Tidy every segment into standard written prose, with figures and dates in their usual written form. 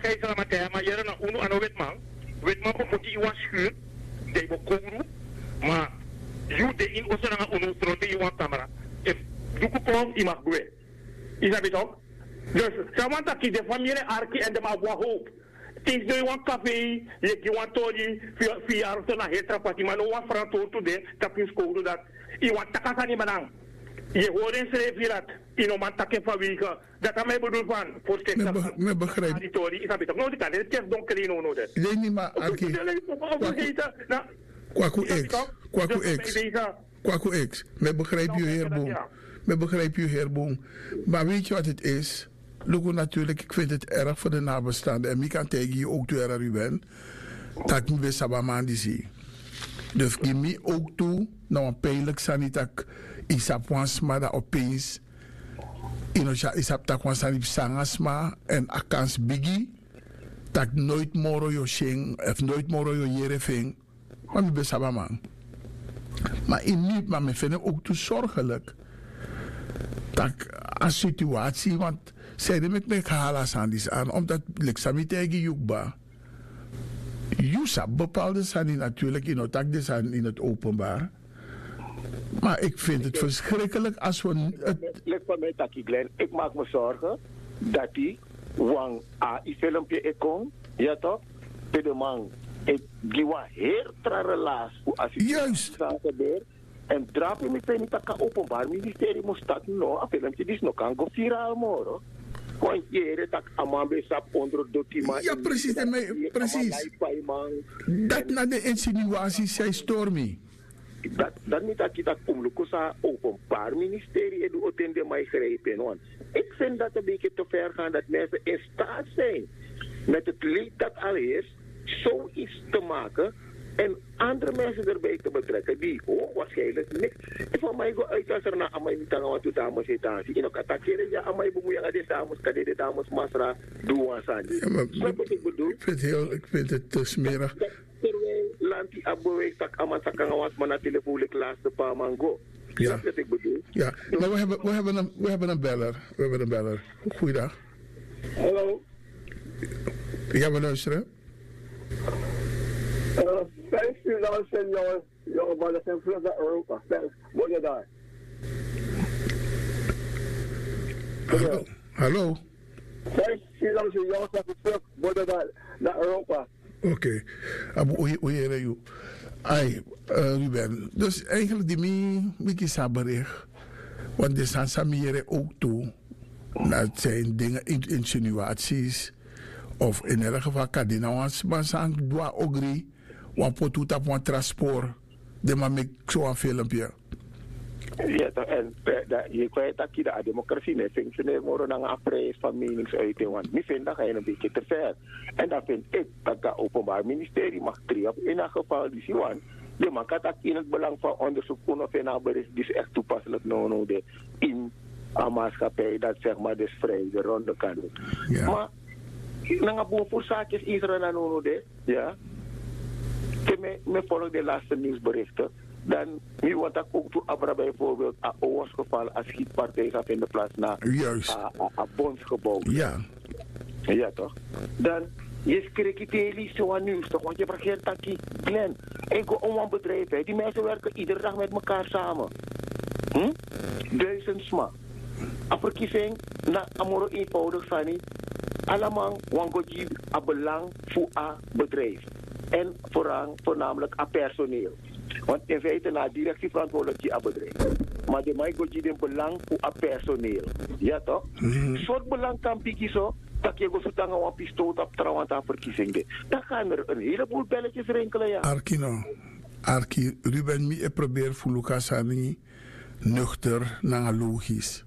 kai sala mataya ma yera na unu ano wetman ko muti iwan schuur de bo kouru ma you de in oso na unu strote iwan camera if duku kom ima gwe isabi toch dus samanta ki de familie arki en de ma wa hoop tis do iwan café je iwan toji fi arto na hetra pati ma no wa frato to de tapis kouru dat iwan takasani manang je hoort in schrijf in om aan takken van wiegen. Dat aan mij bedoel van voor me begrijp. Is dat beter? Nou, die kan het is donker in nodig. Nee, niet maar. Kwaku X. Me begrijp je, heer Boom. Me begrijp je, heer Boom. Maar weet je wat het is? Lugo natuurlijk, ik vind het erg voor de nabestaanden. En ik kan tegen je ook toe er u bent. Dat ik me sabamandi zie. Dus ik me ook toe, nou een pijnlijk sanitak. Isapwansma da opeens inoja isaptakwan sanip sangasma en akans bigi tak nooit moro yo shing of nooit moro yo yerefing maar mi besaba man maar in niet maar me vinden ook te zorgelijk tak een situatie want zeiden met me gehalas aan omdat leksami tegen jukba Jusap bepaalde zijn natuurlijk in het zijn in het openbaar. Maar ik vind het verschrikkelijk als we... Leg van mij, Taki Glenn. Ik maak me zorgen dat hij wang a filmpje ik kom. Ja toch? De man. Ik giwa heel relaas. Juist. En drap je met niet dat openbaar ministerie moest dat no. Een filmpje die is nog kan go viraal moro. Want je dat allemaal besap onder document. Ja, precies. Precies. Dat na de insinuatie zei Stormy. Dat niet dat je dat omloop sa openbaar ministerie en doet in de mij grijpen. Want ik vind dat een beetje te ver gaan dat mensen in staat zijn met het leed dat al is, zoiets te maken en andere mensen erbij te betrekken die waarschijnlijk niks. En van mij go uit als er naar mij niet aan wat doet dames hetatie. En ook attackeren ja aan mij bemoeien aan de dames, kan de dames masra doen aan ja, snap wat ik bedoel? Ik vind het te smerig. Terwijl land die abbeweegt dat aman sakanga was maar natuurlijk voel ik laatste paar mango. Ja. Dat is wat ik bedoel. Ja, maar we hebben een beller. Goeiedag. Hallo. Ja, we luisteren. 15.000 jonge mannen zijn vlug naar Europa. Word je daar? Hallo. 15.000 jongens zijn vlug, word je daar naar Europa. Oké. Abu oye ai Ruben. Dus eigenlijk die mi bericht. Want er zijn samieren ook toe. Dat zijn dingen, insinuaties. Of in elk geval kadina want sang dwa ogri. Want potu tap want transport. De man make zo'n filmpje. Ja, en je kwijt dat je de democratie niet functioneert worden dan een prijs van meningsuiting. Want ik vind dat je een beetje te ver. En dan vind ik dat het openbaar ministerie mag treden. In dat geval die Siwan. Je mag dat in het belang van onderzoek of in een is echt toepasselijk nodig in een maatschappij dat zeg maar dus vrij de ronde kan doen. Ja. Maar na voor zaakjes Israël en nodig, ja. Me volg de laatste nieuwsberichten. Dan nu wordt dat ook toe Abra bijvoorbeeld een oorlogsgeval als schietpartij gaat in de plaats naar een bondsgebouw. Ja. Ja toch? Dan je schrikt zo'n nieuws toch? Want je vergeet dat die Glenn, ik go om een bedrijf, hè. Die mensen werken iedere dag met elkaar samen. 1000 sma. Een verkiezing, na amoro eenvoudig van niet. Allemaal wangoji a belang voor een bedrijf. En voornamelijk aan personeel. Want in feite na directie verantwoordelijk je bedrijf. Maar de mij goji den belang voor een personeel. Ja toch? Soort belang kan piki zo. Dat je zo tangen een pistool op trouwens aan verkiezingen. Dan gaan er een heleboel belletjes rinkelen, ja. Arki, Ruben, mi probeer voor Lucasani nuchter naar logisch.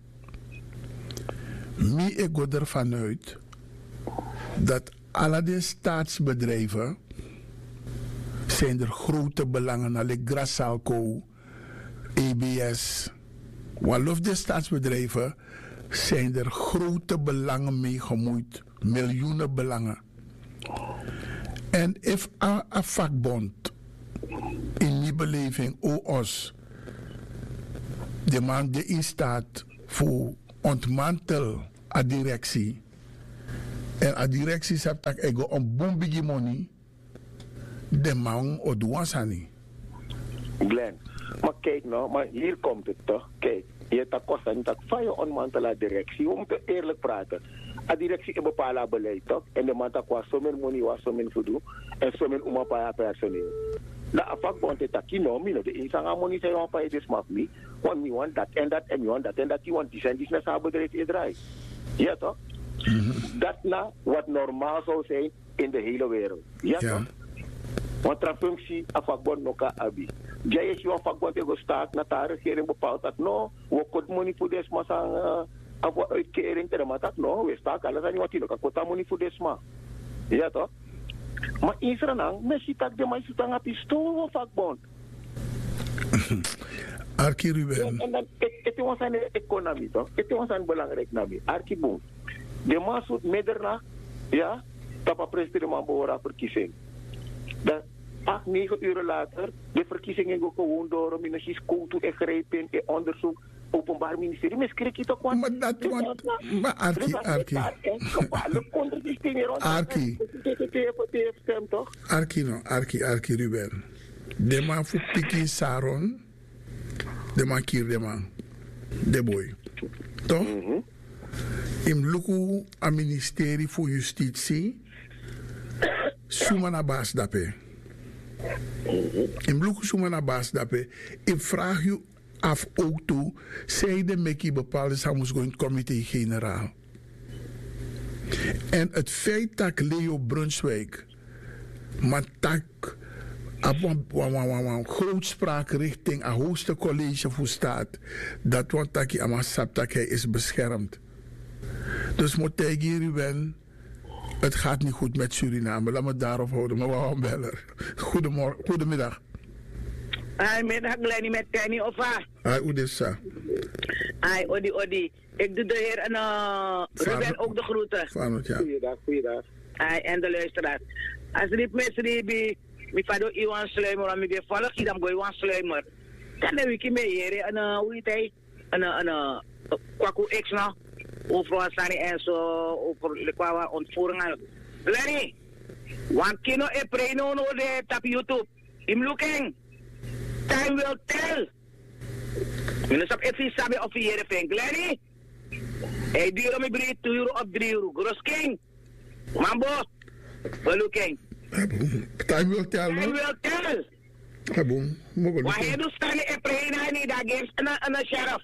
Mi go ervan uit dat alle de staatsbedrijven zijn er grote belangen, alle Grasalco, EBS. Walof de staatsbedrijven zijn er grote belangen mee gemoeid, miljoenen belangen. En if een vakbond in die beleving OOS de man die in staat voor ontmantel a directie En a directie zegt dat ik een bombigi money, de man o douansani. Glenn, maar kijk nou, maar hier komt het toch. Kijk, je hebt dat kost niet dat van je onmantele directie. We moeten eerlijk praten. A directie een bepaald beleid toch? En de man dat was zo min money was zo min voedoe en zo min umapaya personeel. Dat afakbond het dat kino, mino de insanga money zei on pay this month me, want me want dat en dat en me want dat en dat you want die zijn naar bedrijf in draai. Ja toch? Dat nou wat normaal zou zijn in de hele wereld. Ja toch? Want de functie afakbond noka abi. Jij is jouw vakbond ego staat naar de regering bepaalt dat no, we kunnen money voor deze mas aan uitkering te maar dat no, we staan alles aan wat die ook kota money voor deze mas. Ja toch? Maar Israël, mensen dat de mensen dan op pistool vakbond. Arki Ruben. En dan het was aan de economie toch? Het was aan belangrijk nabi. Arki boom. De man zoet mederna, ja, dat president man behoren verkiezing. Dat 8, 9 uur later, de verkiezingen gaan gewoon door, ministers komen en grijpen en onderzoek, openbaar ministerie. Maar schrik je toch wat? Maar dat want, maar Arki. Arki Ruben. De man voor Piki Saron, de man kier de man, de boy. Toch? Im luku a ministerie voor justitie, sumana baas dape. In bloek zoeken naar baas daarbij. Ik vraag je af ook toe, zij de meki bepaalde samen in het comité-generaal. En het feit dat Leo Brunswijk, maar tak, grootspraak richting het hoogste college voor staat, dat want dat hij is beschermd. Dus moet ik hier ben. Het gaat niet goed met Suriname. Laat me daarop houden. Maar we gaan bellen. Goedemiddag. Middag, Glennie met Kenny of waar? Hi, Odessa. Hi, Odi. Ik doe de heer en Ruben ook de groeten. Vanut, ja. Goeiedag. Hi, en de luisteraars. Als er niet mensen die bij mi fado Iwan Sluimer, en mi bij volg je dan Iwan Sluimer. Dan heb ik mee hier en hoe heet hij? En Kwaku X nou. Over Sani en zo, over de qua ontvoeringen. Lenny, want kino e preno no de tap YouTube. I'm looking. Time will tell. Minusap even sabi of hier even. Lenny, hey, duur me breed 2 euro of 3 euro. Gross King, Mambo, we're looking. Time will tell. Time will tell. Aboom, Waar hij doet staan e preno niet, daar geeft een sheriff.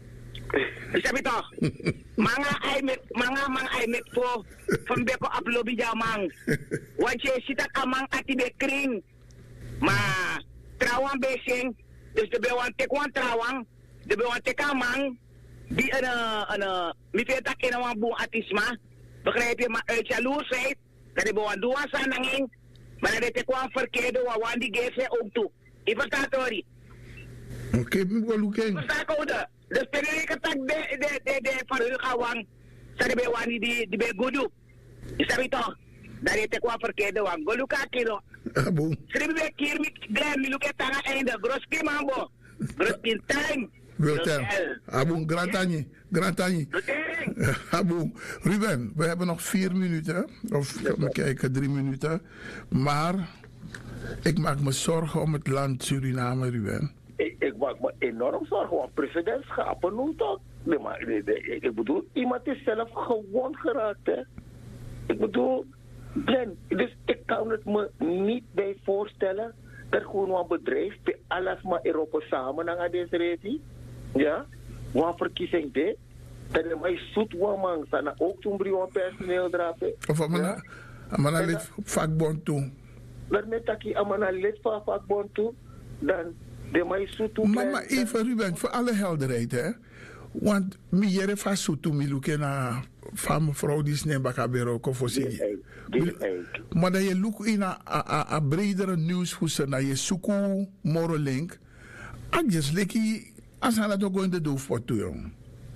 Sabi to, mga ay met po van beko upload jamang. Want je ziet dat amang ati de kring. Maar trouwang besing, dus de bewang tekwan trouwang, de bewang tekamang, die mi weet dat in een boel atisma. Begrijp je, maar uit jaloersheid, dat de bewang doa sa nanging, maar dat de tekwan verkeerde, wawan die geeft ook toe. Je verstaat hoor. Oké, ik wil looking. Verstaat hoor. Dus pengen tak de verhulgawang sa de bewani di be gudu. Isabi to. Dari te kwa verkeerde wang. Goluka kilo. Aboom. Schrijf we keer met Glenn miluke tanga einde. Groski mambo. Groski time. Wiltel. Aboom, Grantani. Aboom. Ruben, we hebben nog 4 minuten. Of we kijken 3 minuten. Maar ik maak me zorgen om het land Suriname, Ruben. Ik maak me enorm zorgen, want presidentschappen noemt dat. Ik bedoel, iemand is zelf gewond geraakt, hè. Ik bedoel, Glenn, dus ik kan het me niet bij voorstellen dat gewoon een bedrijf bij alles maar Europa samen naar deze regie. Ja, want verkiezing dit. Dat is mij zoet man, dan ook toen brio personeel drapen. Of amana lid vakbond toe. Daarmee dat je amana lid van vakbond toe, dan maar even Ruben, voor alle helderheid hè. Want mijere fasutu miluke na van mevrouw die snembakabero kofosi. Maar dat je look in a bredere nieuws voor ze naar je suku morolink. Ik just lekkie als hij dat ook in de doofpot toe jong.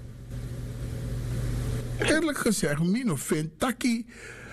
Eerlijk gezegd, mino vind taki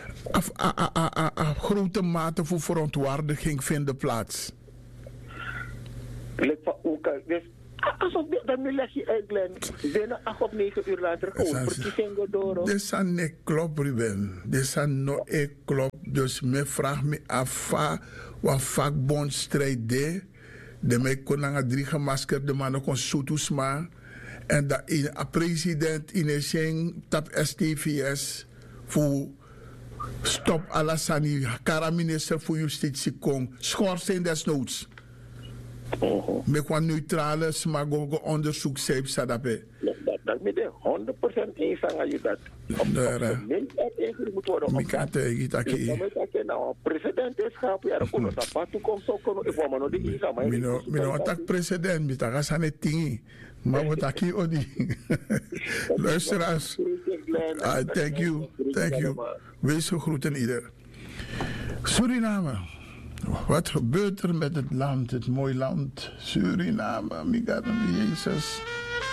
grote mate voor verontwaardiging vinden plaats. Dus Alsof dan leg je uit, Glenn. Binnen 8 of 9 uur later gewoon verkiezingen door. Dit is niet klopt, Ruben. Dit is nog niet klopt. Dus me vraag me af wat vakbond strijd deed. De mij kon aan 3 gemaskerde mannen kon soetusma. En dat in a president in een tap STVS voor stop Alassani, kara-minister voor justitie kon schorsen desnoods. Met een neutrale smagogo onderzoek zeep sadape. Dat met de 100% eens aan je dat. Op zijn minst ingericht moet worden. Ik kan tegen dat je nou presidentschap, ja, dan kunnen dat toekomst ook kunnen informeren. Dat is allemaal. Mijn tak president, dat is aan het ding. Maar wat ik hier odi. Luisteraars. Thank you. Wees gegroeten ieder. Suriname. Wat gebeurt er met het land, het mooie land? Suriname, Jezus.